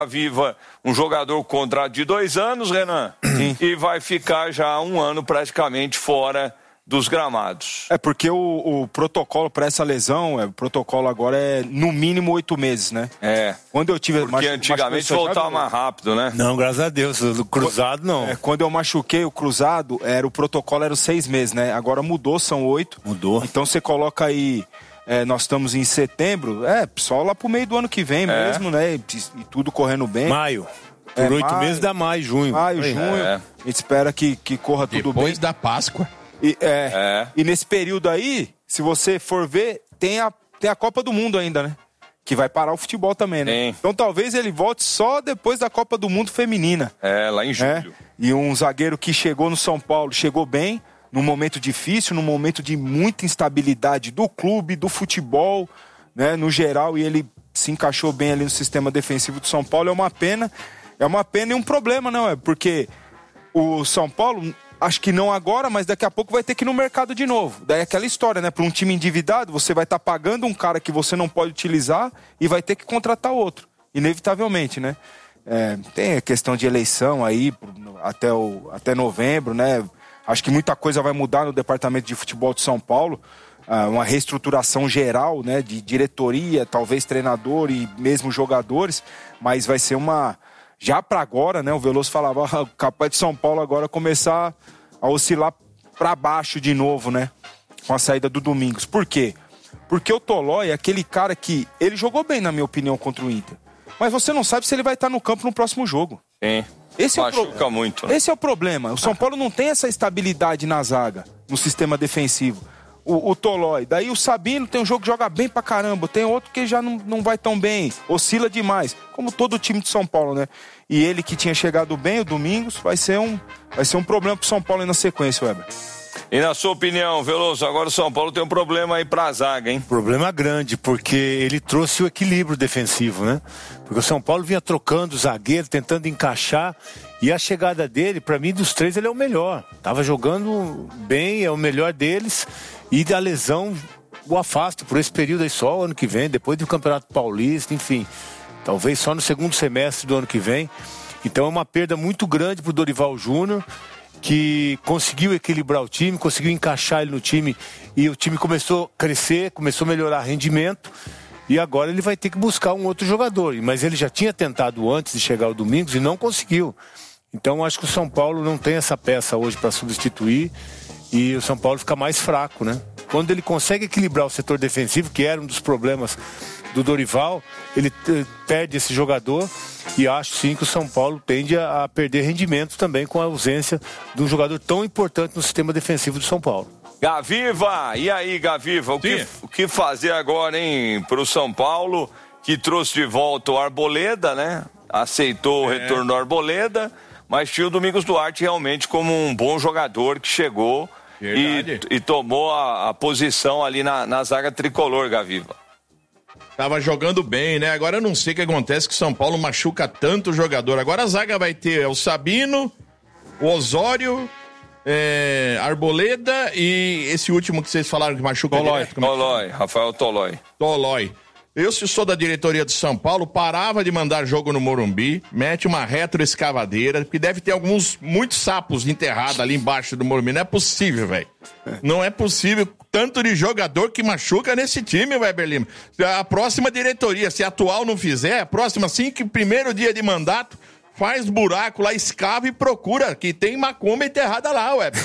Viva, um jogador com contrato de 2 anos, Renan, e vai ficar já 1 ano praticamente fora dos gramados. É porque o protocolo para essa lesão, o protocolo agora é no mínimo 8 meses, né? Quando eu tive... Porque antigamente voltava mais rápido, né? Não, graças a Deus, o cruzado não. Quando eu machuquei o cruzado, o protocolo era 6 meses, né? Agora mudou, são 8. Mudou. Então você coloca aí... nós estamos em setembro, só lá pro meio do ano que vem mesmo, né? E tudo correndo bem. Maio. Por 8 meses dá maio, junho. Maio, junho. A gente espera que corra tudo bem. Depois da Páscoa. E nesse período aí, se você for ver, tem a Copa do Mundo ainda, né? Que vai parar o futebol também, né? Então talvez ele volte só depois da Copa do Mundo feminina. Lá em julho. E um zagueiro que chegou no São Paulo, chegou bem, num momento difícil, num momento de muita instabilidade do clube, do futebol, né, no geral, e ele se encaixou bem ali no sistema defensivo do São Paulo. É uma pena e um problema, não é? Porque o São Paulo, acho que não agora, mas daqui a pouco vai ter que ir no mercado de novo. Daí é aquela história, né? Para um time endividado, você vai estar pagando um cara que você não pode utilizar e vai ter que contratar outro, inevitavelmente, né? Tem a questão de eleição aí até novembro, né? Acho que muita coisa vai mudar no departamento de futebol de São Paulo, uma reestruturação geral, né, de diretoria, talvez treinador e mesmo jogadores, mas vai ser já para agora, né, o Veloso falava, capaz de São Paulo agora começar a oscilar para baixo de novo, né, com a saída do Domingos. Por quê? Porque o Tolói é aquele cara que, ele jogou bem, na minha opinião, contra o Inter, mas você não sabe se ele vai estar no campo no próximo jogo. Machuca muito, né? Esse é o problema. O São Paulo não tem essa estabilidade na zaga, no sistema defensivo. O Tolói. Daí o Sabino tem um jogo que joga bem pra caramba. Tem outro que já não vai tão bem. Oscila demais. Como todo o time de São Paulo, né? E ele que tinha chegado bem, o Domingos, vai ser um problema pro São Paulo aí na sequência, Weber. E na sua opinião, Veloso, agora o São Paulo tem um problema aí pra zaga, hein? Problema grande, porque ele trouxe o equilíbrio defensivo, né? Porque o São Paulo vinha trocando o zagueiro, tentando encaixar, e a chegada dele, pra mim, dos 3, ele é o melhor. Tava jogando bem, é o melhor deles, e da lesão o afasta por esse período aí só, o ano que vem, depois do Campeonato Paulista, enfim, talvez só no segundo semestre do ano que vem. Então é uma perda muito grande pro Dorival Júnior, que conseguiu equilibrar o time, conseguiu encaixar ele no time, e o time começou a crescer, começou a melhorar rendimento, e agora ele vai ter que buscar um outro jogador. Mas ele já tinha tentado antes de chegar o Domingos e não conseguiu. Então acho que o São Paulo não tem essa peça hoje para substituir, e o São Paulo fica mais fraco, né? Quando ele consegue equilibrar o setor defensivo, que era um dos problemas do Dorival, ele perde esse jogador, e acho sim que o São Paulo tende a perder rendimento também com a ausência de um jogador tão importante no sistema defensivo do São Paulo. Gaviva, e aí, Gaviva, o que fazer agora, hein, pro São Paulo, que trouxe de volta o Arboleda, né? Aceitou o retorno do Arboleda, mas tinha o Domingos Duarte realmente como um bom jogador que chegou e tomou a posição ali na zaga tricolor, Gaviva. Tava jogando bem, né? Agora eu não sei o que acontece, que o São Paulo machuca tanto o jogador. Agora a zaga vai ter o Sabino, o Osório, Arboleda e esse último que vocês falaram que machuca direto. Tolói, Rafael Tolói. Eu, se sou da diretoria de São Paulo, parava de mandar jogo no Morumbi, mete uma retroescavadeira, porque deve ter muitos sapos enterrados ali embaixo do Morumbi. Não é possível, velho. Não é possível tanto de jogador que machuca nesse time, Weber Lima. A próxima diretoria, se a atual não fizer, a próxima, assim que primeiro dia de mandato, faz buraco lá, escava e procura, que tem macumba enterrada lá, Weber.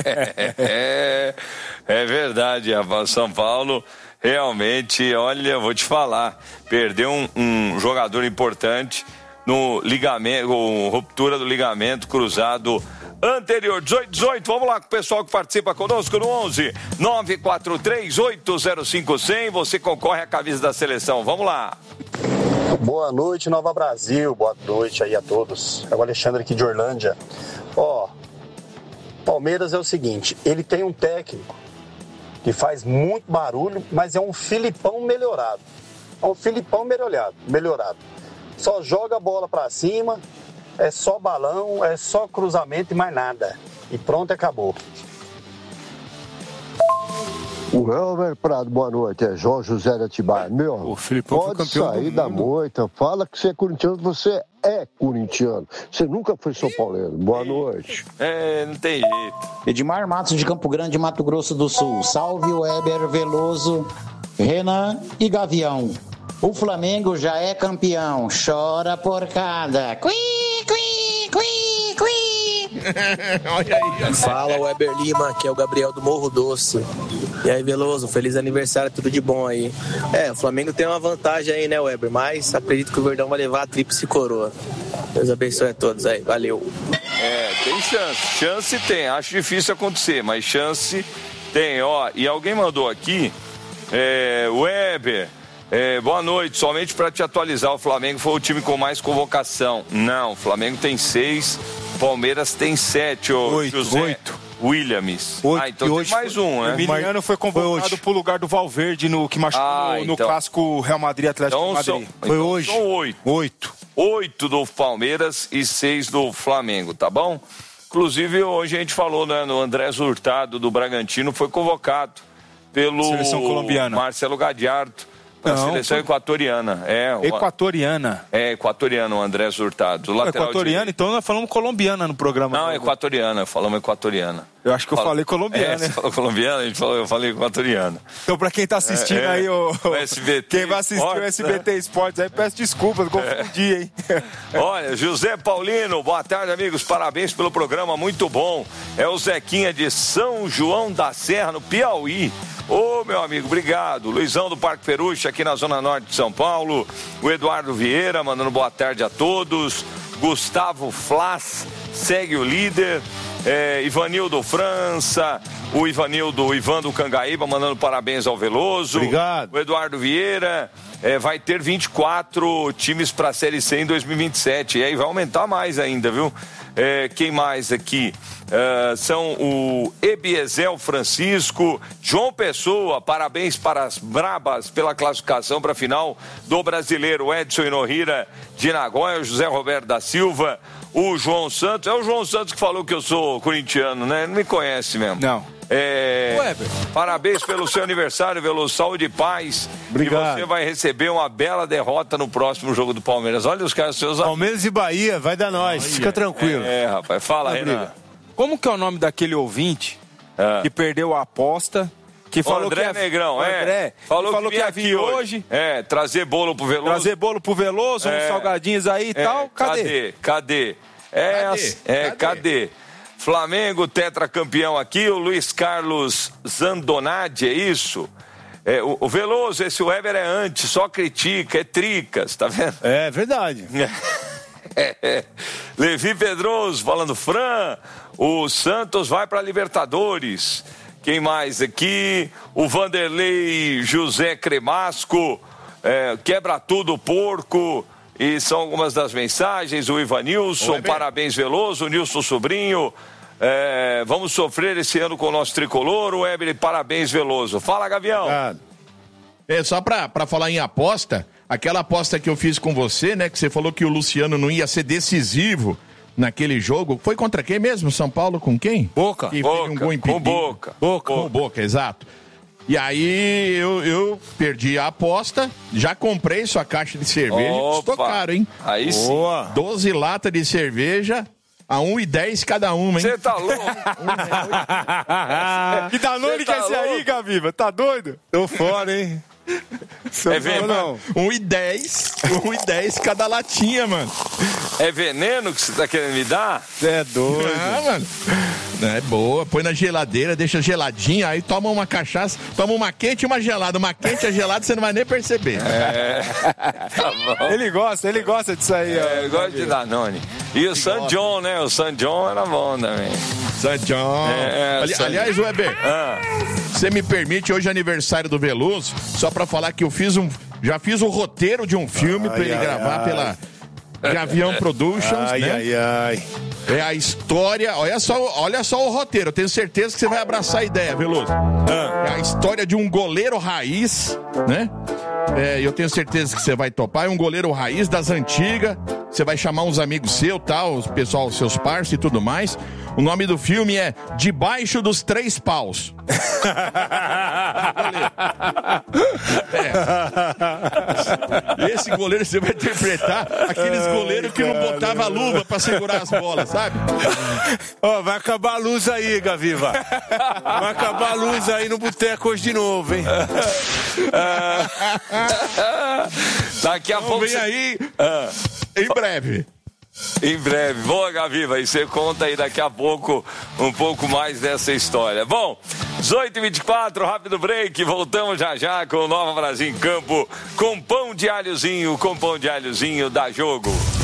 É verdade, Rafael. São Paulo... Realmente, olha, vou te falar, perdeu um jogador importante no ligamento, ruptura do ligamento cruzado anterior. 18, vamos lá com o pessoal que participa conosco no 11 943 805 100. Você concorre à camisa da seleção. Vamos lá. Boa noite, Nova Brasil. Boa noite aí a todos. É o Alexandre aqui de Orlândia. Palmeiras é o seguinte, ele tem um técnico que faz muito barulho, mas é um Filipão melhorado. É um Filipão melhorado. Só joga a bola pra cima, é só balão, é só cruzamento e mais nada. E pronto, acabou. O Elber Prado, boa noite. É João José de Atibaia. Meu, O Filipão foi pode campeão sair do da mundo. moita. Fala que você é corintiano, você é corintiano. Você nunca foi São Paulino. Boa noite. Não tem jeito. Edmar Matos de Campo Grande, Mato Grosso do Sul. Salve Weber, Veloso, Renan e Gavião. O Flamengo já é campeão. Chora porcada. Cui, cui, cui, cui. Olha aí. Fala, Weber Lima, aqui é o Gabriel do Morro Doce. E aí, Veloso, feliz aniversário, tudo de bom aí. O Flamengo tem uma vantagem aí, né, Weber? Mas acredito que o Verdão vai levar a tríplice coroa. Deus abençoe a todos aí, valeu. Tem chance. Chance tem. Acho difícil acontecer, mas chance tem. Ó, e alguém mandou aqui, Weber, boa noite. Somente para te atualizar, o Flamengo foi o time com mais convocação. Não, o Flamengo tem 6, o Palmeiras tem 7. José 8. Williams. 8, Então tem mais um, né? O Emiliano foi convocado pro lugar do Valverde que machucou no então. clássico Real Madrid Atlético de Madrid. Foi hoje. São 8. 8 do Palmeiras e 6 do Flamengo, tá bom? Inclusive, hoje a gente falou, né, no Andrés Hurtado do Bragantino, foi convocado pelo Seleção colombiana. Marcelo Gadiardo, para a seleção equatoriana. Equatoriana. Equatoriano, o Andrés Hurtado. Equatoriana, então nós falamos colombiana no programa. Não, equatoriana, falamos equatoriana. Eu acho que eu falei colombiana. Você falou colombiana, eu falei equatoriana. Então, pra quem tá assistindo aí, o SBT quem vai assistir o SBT Esportes aí, peço desculpas, confundi, hein? Olha, José Paulino, boa tarde, amigos, parabéns pelo programa, muito bom. É o Zequinha de São João da Serra, no Piauí. Ô, meu amigo, obrigado. Luizão do Parque Peruche, aqui na Zona Norte de São Paulo. O Eduardo Vieira, mandando boa tarde a todos. Gustavo Flas, segue o líder. Ivanildo França, o Ivan do Cangaíba, mandando parabéns ao Veloso. Obrigado. O Eduardo Vieira, vai ter 24 times para a Série C em 2027. E aí vai aumentar mais ainda, viu? Quem mais aqui? São o Ebiezel Francisco, João Pessoa, parabéns para as Brabas pela classificação para a final do Brasileiro. Edson Inohira de Nagoya, o José Roberto da Silva, o João Santos. É o João Santos que falou que eu sou corintiano, né? Não me conhece mesmo. Não. Parabéns pelo seu aniversário, Veloso, saúde e paz. Obrigado. E você vai receber uma bela derrota no próximo jogo do Palmeiras. Olha os caras seus. Palmeiras e Bahia, vai dar nós, fica tranquilo. Rapaz, fala, Renan. Como que é o nome daquele ouvinte que perdeu a aposta? Que falou André que Negrão, falou que ia vir hoje. Trazer bolo pro Veloso. Trazer bolo pro Veloso, uns salgadinhos aí e tal. Cadê? Cadê? Flamengo, tetracampeão aqui, o Luiz Carlos Zandonade, é isso? O Veloso, esse Weber é anti, só critica, é tricas, tá vendo? É verdade. Levi Pedroso, falando Fran, o Santos vai pra Libertadores. Quem mais aqui? O Vanderlei José Cremasco, quebra tudo porco. E são algumas das mensagens. O Ivanilson, parabéns Veloso, o Nilson Sobrinho. Vamos sofrer esse ano com o nosso tricolor. O Weber, parabéns Veloso. Fala, Gavião. Só pra falar em aposta, aquela aposta que eu fiz com você, né? Que você falou que o Luciano não ia ser decisivo naquele jogo. Foi contra quem mesmo? São Paulo com quem? Boca. Que fez um gol impedido. Com Boca, exato. E aí eu perdi a aposta, já comprei sua caixa de cerveja. Custou caro, hein? Aí sim. 12 latas de cerveja a 1,10 cada uma, hein? Você tá louco? Que Danone que é esse aí, Gaviva? Tá doido? Tô fora, hein? É veneno? 1,10 cada latinha, mano. É veneno que você tá querendo me dar? Você é doido. Mano. É boa, põe na geladeira, deixa geladinha, aí toma uma cachaça, toma uma quente e uma gelada. Uma quente e a gelada você não vai nem perceber. Tá bom. Ele gosta disso aí. Ele gosta de Danone. E o San John, né? O San John era bom também. San John. Aliás, Weber, você me permite, hoje é aniversário do Veloso, só pra falar que eu já fiz o roteiro de um filme pra ele gravar pela Gavião Productions, né? É a história, olha só o roteiro, eu tenho certeza que você vai abraçar a ideia, Veloso. É a história de um goleiro raiz, né? Eu tenho certeza que você vai topar, é um goleiro raiz das antigas, você vai chamar uns amigos seus, tal, os pessoal, seus parceiros e tudo mais. O nome do filme é Debaixo dos Três Paus. Esse goleiro você vai interpretar aqueles goleiros que não botavam luva pra segurar as bolas, sabe? Ó, vai acabar a luz aí, Gaviva. Vai acabar a luz aí no boteco hoje de novo, hein? Daqui a pouco. Vem aí em breve. Em breve. Boa, Gaviva, e você conta aí daqui a pouco um pouco mais dessa história. Bom, 18h24, rápido break, voltamos já com o Nova Brasil em Campo, com pão de alhozinho da Jogo.